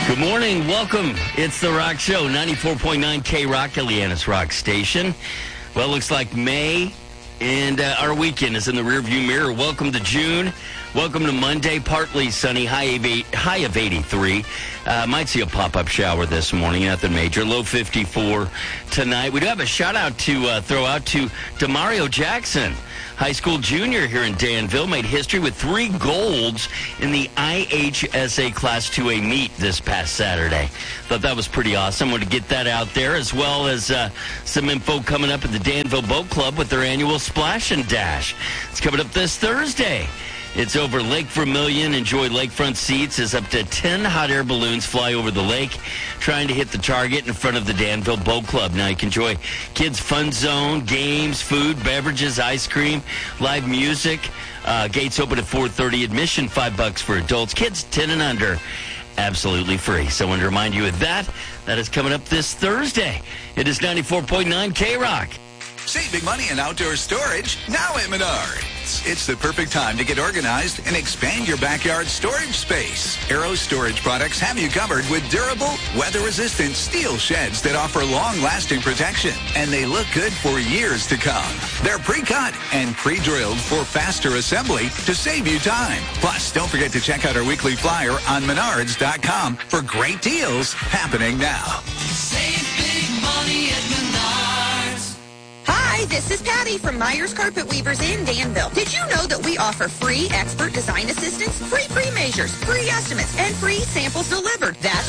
Good morning. Welcome. It's The Rock Show, 94.9 K-Rock, Ileana's Rock Station. Well, it looks like May and our weekend is in the rearview mirror. Welcome to June. Welcome to Monday. Partly sunny, high of 83. Might see a pop-up shower this morning, nothing major. Low 54 tonight. We do have a shout-out to throw out to Demario Jackson, high school junior here in Danville. Made history with 3 golds in the IHSA Class 2A meet this past Saturday. Thought that was pretty awesome. Want to get that out there, as well as some info coming up at the Danville Boat Club with their annual Splash and Dash. It's coming up this Thursday. It's over Lake Vermilion. Enjoy lakefront seats as up to 10 hot air balloons fly over the lake, trying to hit the target in front of the Danville Boat Club. Now you can enjoy kids' fun zone, games, food, beverages, ice cream, live music. Gates open at 4:30. Admission $5 for adults. Kids 10 and under, absolutely free. So I want to remind you of that. That is coming up this Thursday. It is 94.9 K-Rock. Save big money in outdoor storage now at Menards. It's the perfect time to get organized and expand your backyard storage space. Aero Storage products have you covered with durable, weather-resistant steel sheds that offer long-lasting protection, and they look good for years to come. They're pre-cut and pre-drilled for faster assembly to save you time. Plus, don't forget to check out our weekly flyer on Menards.com for great deals happening now. Save big money at Menards. Hi, this is Patty from Myers Carpet Weavers in Danville. Did you know that we offer free expert design assistance, free pre-measures, free estimates, and free samples delivered? That's